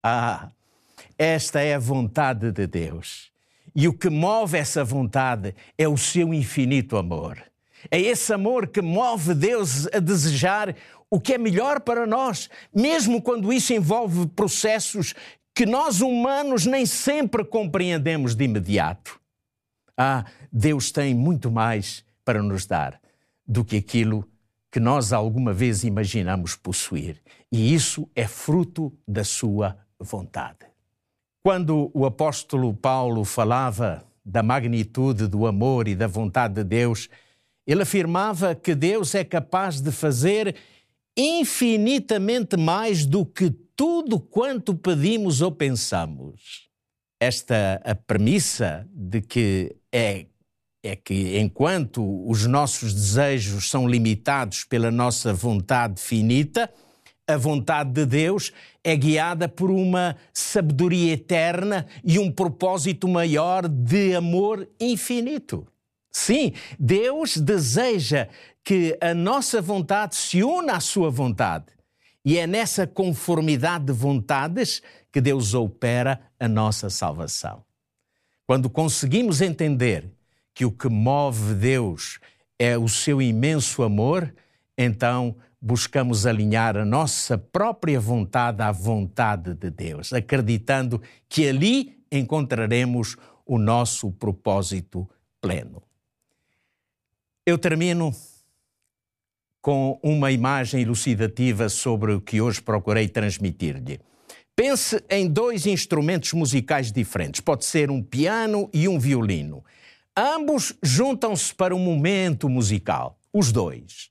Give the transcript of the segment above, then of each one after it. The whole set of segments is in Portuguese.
Esta é a vontade de Deus. E o que move essa vontade é o seu infinito amor. É esse amor que move Deus a desejar o que é melhor para nós, mesmo quando isso envolve processos que nós humanos nem sempre compreendemos de imediato. Deus tem muito mais para nos dar do que aquilo que nós alguma vez imaginamos possuir. E isso é fruto da sua vontade. Quando o apóstolo Paulo falava da magnitude do amor e da vontade de Deus, ele afirmava que Deus é capaz de fazer infinitamente mais do que tudo quanto pedimos ou pensamos. A premissa de que é que enquanto os nossos desejos são limitados pela nossa vontade finita, a vontade de Deus é guiada por uma sabedoria eterna e um propósito maior de amor infinito. Sim, Deus deseja que a nossa vontade se una à sua vontade. E é nessa conformidade de vontades que Deus opera a nossa salvação. Quando conseguimos entender que o que move Deus é o seu imenso amor, então buscamos alinhar a nossa própria vontade à vontade de Deus, acreditando que ali encontraremos o nosso propósito pleno. Eu termino com uma imagem elucidativa sobre o que hoje procurei transmitir-lhe. Pense em dois instrumentos musicais diferentes. Pode ser um piano e um violino. Ambos juntam-se para um momento musical. Os dois,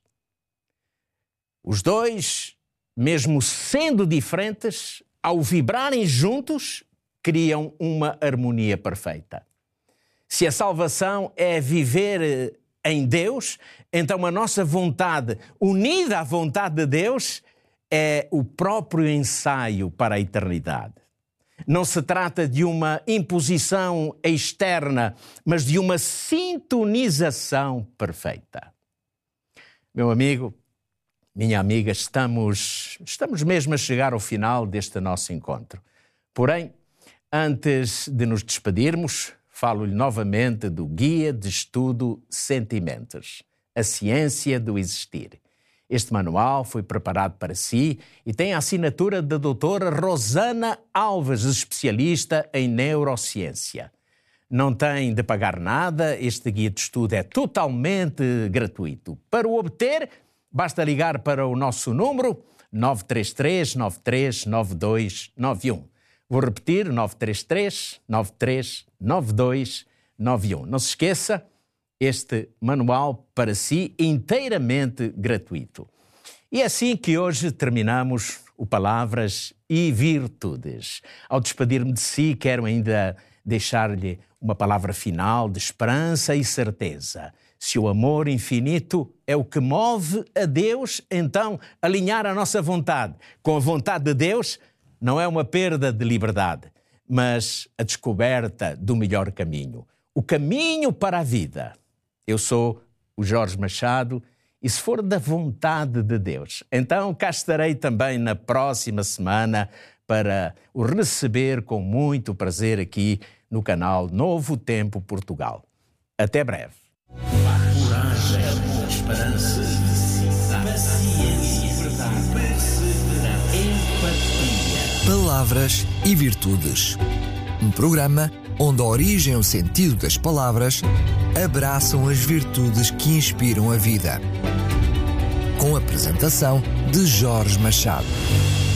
mesmo sendo diferentes, ao vibrarem juntos, criam uma harmonia perfeita. Se a salvação é viver em Deus, então a nossa vontade, unida à vontade de Deus, é o próprio ensaio para a eternidade. Não se trata de uma imposição externa, mas de uma sintonização perfeita. Meu amigo, minha amiga, estamos mesmo a chegar ao final deste nosso encontro. Porém, antes de nos despedirmos, falo-lhe novamente do Guia de Estudo Sentimentos, a ciência do existir. Este manual foi preparado para si e tem a assinatura da doutora Rosana Alves, especialista em neurociência. Não tem de pagar nada, este guia de estudo é totalmente gratuito. Para o obter, basta ligar para o nosso número 933 93 92 91. Vou repetir, 933 93 92 91. Não se esqueça, este manual para si inteiramente gratuito. E é assim que hoje terminamos o Palavras e Virtudes. Ao despedir-me de si, quero ainda deixar-lhe uma palavra final de esperança e certeza. Se o amor infinito é o que move a Deus, então alinhar a nossa vontade com a vontade de Deus não é uma perda de liberdade, mas a descoberta do melhor caminho. O caminho para a vida. Eu sou o Jorge Machado e se for da vontade de Deus, então cá estarei também na próxima semana para o receber com muito prazer aqui no canal Novo Tempo Portugal. Até breve. Coragem, esperança, paciência, verdade, perseverança, empatia. Palavras e Virtudes. Um programa onde a origem e o sentido das palavras abraçam as virtudes que inspiram a vida. Com a apresentação de Jorge Machado.